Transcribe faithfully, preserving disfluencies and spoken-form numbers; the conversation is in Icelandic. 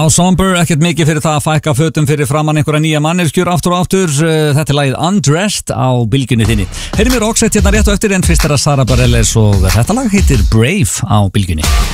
Somber, ekkert mikið fyrir það að fækka fötum fyrir framann einhverja nýja manneskjur aftur og aftur. Þetta er lagið Undressed á bylgjunni þinni. Heyrim mér Roxette hérna rétt og eftir, en fyrst er að Sara Bareilles og þetta lag heitir Brave á bylgjunni.